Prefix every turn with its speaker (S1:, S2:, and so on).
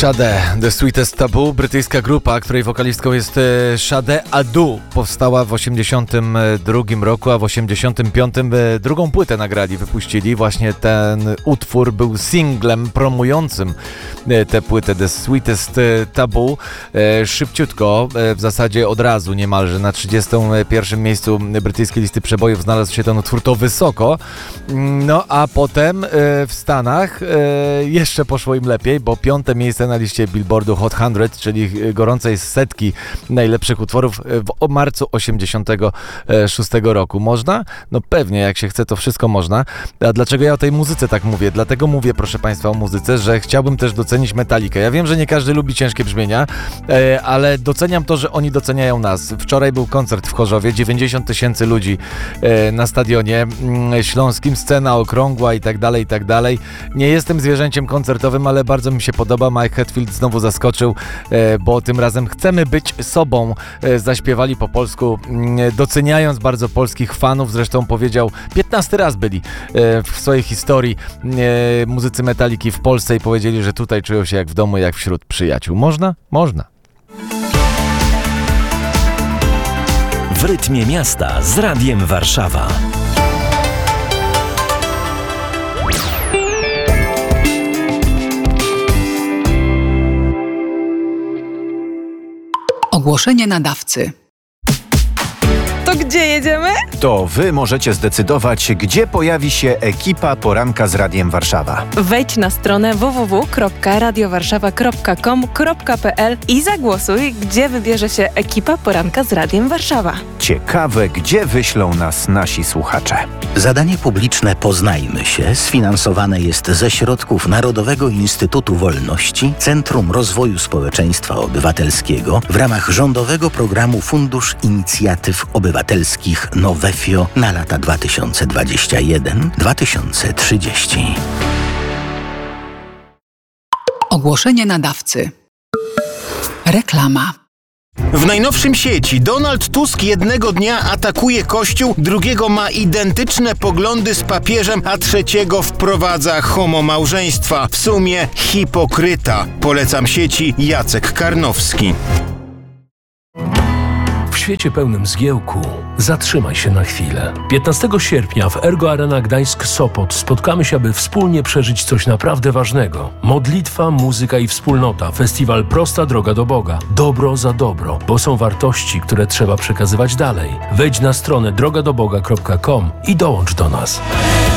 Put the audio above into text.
S1: Sade, The Sweetest Taboo, brytyjska grupa, której wokalistką jest Sade Adu. Powstała w 1982 roku, a w 1985 drugą płytę nagrali, wypuścili. Właśnie ten utwór był singlem promującym tę płytę The Sweetest Taboo. Szybciutko, w zasadzie od razu niemalże, na 31 miejscu brytyjskiej listy przebojów znalazł się ten utwór, to wysoko. No a potem w Stanach jeszcze poszło im lepiej, bo 5. miejsce na liście Billboardu Hot 100, czyli gorącej setki najlepszych utworów w marcu 86 roku. Można? No pewnie, jak się chce, to wszystko można. A dlaczego ja o tej muzyce tak mówię? Dlatego mówię, proszę Państwa, o muzyce, że chciałbym też docenić Metallicę. Ja wiem, że nie każdy lubi ciężkie brzmienia, ale doceniam to, że oni doceniają nas. Wczoraj był koncert w Chorzowie, 90 000 ludzi na stadionie śląskim, scena okrągła i tak dalej. Nie jestem zwierzęciem koncertowym, ale bardzo mi się podoba. Mike Hetfield znowu zaskoczył, bo tym razem chcemy być sobą. Zaśpiewali po polsku, doceniając bardzo polskich fanów. Zresztą powiedział, 15 raz byli w swojej historii muzycy Metalliki w Polsce i powiedzieli, że tutaj czują się jak w domu, jak wśród przyjaciół. Można? Można.
S2: W rytmie miasta z Radiem Warszawa.
S3: Ogłoszenie nadawcy.
S4: To gdzie jedziemy?
S5: To wy możecie zdecydować, gdzie pojawi się ekipa Poranka z Radiem Warszawa.
S4: Wejdź na stronę www.radiowarszawa.com.pl i zagłosuj, gdzie wybierze się ekipa Poranka z Radiem Warszawa.
S5: Ciekawe, gdzie wyślą nas nasi słuchacze.
S6: Zadanie publiczne Poznajmy się sfinansowane jest ze środków Narodowego Instytutu Wolności, Centrum Rozwoju Społeczeństwa Obywatelskiego w ramach rządowego programu Fundusz Inicjatyw Obywatelskich Nowefio na lata 2021-2030.
S3: Ogłoszenie nadawcy. Reklama.
S7: W najnowszym sieci Donald Tusk jednego dnia atakuje Kościół, drugiego ma identyczne poglądy z papieżem, a trzeciego wprowadza homomałżeństwa. W sumie hipokryta. Polecam sieci Jacek Karnowski.
S8: W świecie pełnym zgiełku zatrzymaj się na chwilę. 15 sierpnia w Ergo Arena Gdańsk-Sopot spotkamy się, aby wspólnie przeżyć coś naprawdę ważnego. Modlitwa, muzyka i wspólnota. Festiwal Prosta droga do Boga. Dobro za dobro, bo są wartości, które trzeba przekazywać dalej. Wejdź na stronę drogadoboga.com i dołącz do nas.